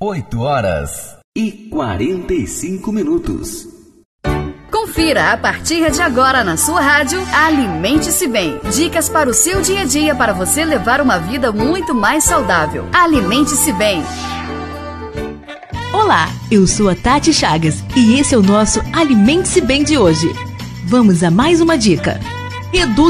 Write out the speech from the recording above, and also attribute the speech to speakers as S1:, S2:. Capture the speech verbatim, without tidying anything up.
S1: oito horas e quarenta e cinco minutos.
S2: Confira a partir de agora na sua rádio Alimente-se Bem. Dicas para o seu dia a dia para você levar uma vida muito mais saudável. Alimente-se Bem.
S3: Olá, eu sou a Tati Chagas e esse é o nosso Alimente-se Bem de hoje. Vamos a mais uma dica. Reduz